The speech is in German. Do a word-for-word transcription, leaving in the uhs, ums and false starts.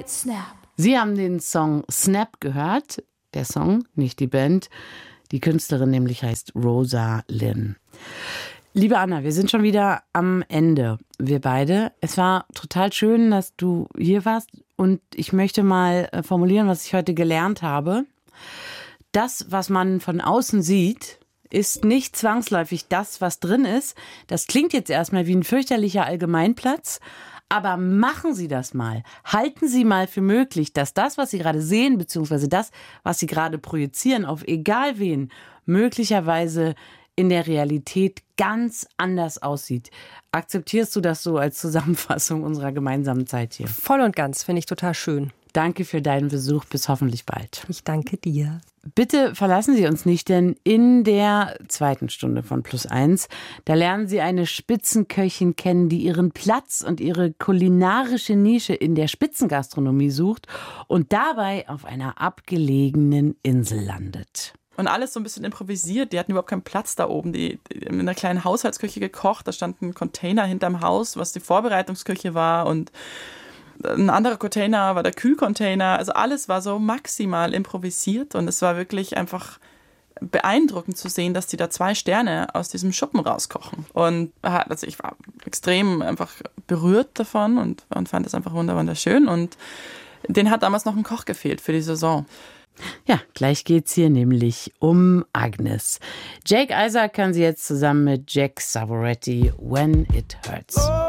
Snap. Sie haben den Song Snap gehört. Der Song, nicht die Band. Die Künstlerin nämlich heißt Rosa Linn. Liebe Anna, wir sind schon wieder am Ende, wir beide. Es war total schön, dass du hier warst. Und ich möchte mal formulieren, was ich heute gelernt habe. Das, was man von außen sieht, ist nicht zwangsläufig das, was drin ist. Das klingt jetzt erstmal wie ein fürchterlicher Allgemeinplatz. Aber machen Sie das mal. Halten Sie mal für möglich, dass das, was Sie gerade sehen, beziehungsweise das, was Sie gerade projizieren, auf egal wen, möglicherweise in der Realität ganz anders aussieht. Akzeptierst du das so als Zusammenfassung unserer gemeinsamen Zeit hier? Voll und ganz, finde ich total schön. Danke für deinen Besuch, bis hoffentlich bald. Ich danke dir. Bitte verlassen Sie uns nicht, denn in der zweiten Stunde von Plus eins, da lernen Sie eine Spitzenköchin kennen, die ihren Platz und ihre kulinarische Nische in der Spitzengastronomie sucht und dabei auf einer abgelegenen Insel landet. Und alles so ein bisschen improvisiert. Die hatten überhaupt keinen Platz da oben. Die, die in einer kleinen Haushaltsküche gekocht. Da stand ein Container hinterm Haus, was die Vorbereitungsküche war. Und ein anderer Container war der Kühlcontainer. Also alles war so maximal improvisiert. Und es war wirklich einfach beeindruckend zu sehen, dass die da zwei Sterne aus diesem Schuppen rauskochen. Und also ich war extrem einfach berührt davon und, und fand das einfach wunderschön. Und denen hat damals noch ein Koch gefehlt für die Saison. Ja, gleich geht's hier nämlich um Agnes. Jake Isaac kann sie jetzt zusammen mit Jack Savoretti When It Hurts.